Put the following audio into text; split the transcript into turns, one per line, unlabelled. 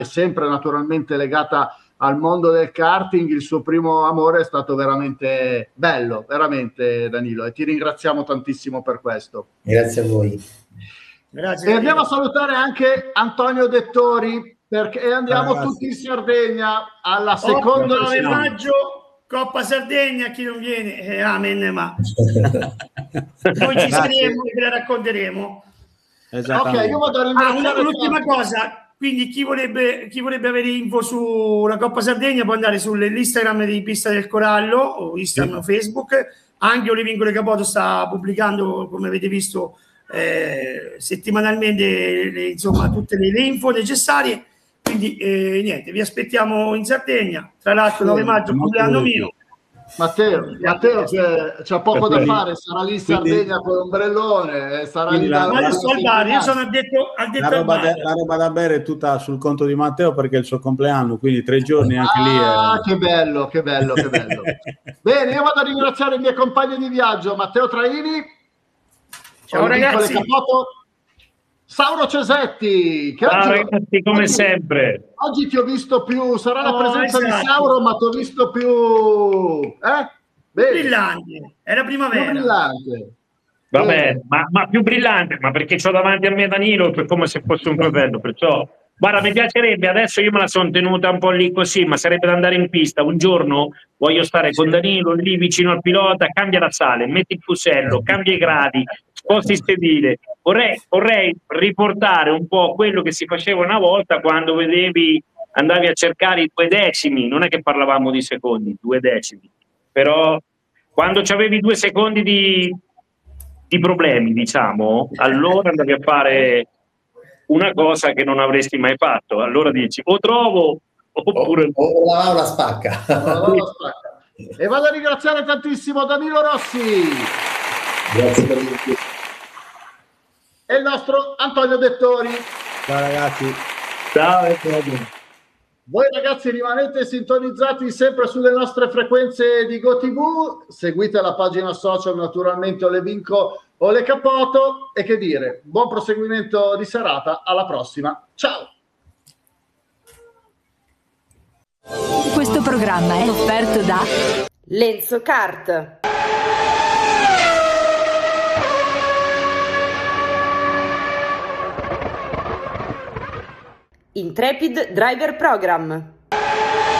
sempre naturalmente legata al mondo del karting. Il suo primo amore è stato veramente bello, veramente, Danilo, e ti ringraziamo tantissimo per questo.
Grazie a voi.
Grazie,
e andiamo a salutare anche Antonio Dettori, perché andiamo tutti in Sardegna alla seconda
9 maggio, Coppa Sardegna. Chi non viene, amen, ma noi ci saremo e ve la racconteremo.
Ok, io vado a ringraziare
un'ultima cosa. Quindi chi vorrebbe avere info sulla Coppa Sardegna può andare sull'Instagram di Pista del Corallo o Instagram o Facebook. Anche Olivingolo Capoto sta pubblicando, come avete visto, settimanalmente insomma tutte le info necessarie. Quindi niente, vi aspettiamo in Sardegna. Tra l'altro 9 maggio, compleanno mio.
Matteo c'ha poco da fare, sarà lì in Sardegna con l'ombrellone, sarà lì
io sono addetto
la roba da bere è tutta sul conto di Matteo, perché è il suo compleanno, quindi 3 giorni anche lì
che bello Bene, io vado a ringraziare i miei compagni di viaggio, Matteo Traini,
ciao ragazzi,
Sauro Cesetti, che
ragazzi, come sempre
oggi ti ho visto più, sarà la presenza di Sauro, ma ti ho visto più
brillante, era primavera,
più brillante.
Vabbè, ma più brillante, ma perché c'ho davanti a me Danilo, come se fosse un fratello, perciò guarda, mi piacerebbe, adesso io me la sono tenuta un po' lì così, ma sarebbe da andare in pista un giorno, voglio stare con Danilo lì vicino al pilota, cambia la sale, metti il fusello, cambia i gradi, sposti il sedile. Vorrei riportare un po' quello che si faceva una volta, quando andavi a cercare i 2 decimi, non è che parlavamo di secondi, 2 decimi, però quando c'avevi 2 secondi di problemi, diciamo, allora andavi a fare una cosa che non avresti mai fatto, allora dici o trovo oppure
o la spacca.
E vado a ringraziare tantissimo Danilo Rossi,
grazie per l'invito,
e il nostro Antonio Dettori.
Ciao ragazzi.
Ciao.
Voi ragazzi rimanete sintonizzati sempre sulle nostre frequenze di GoTV, seguite la pagina social naturalmente Olevinco Ole Capoto, e che dire, buon proseguimento di serata, alla prossima, ciao!
Questo programma è offerto da
Lenzo Kart. Intrepid Driver Program.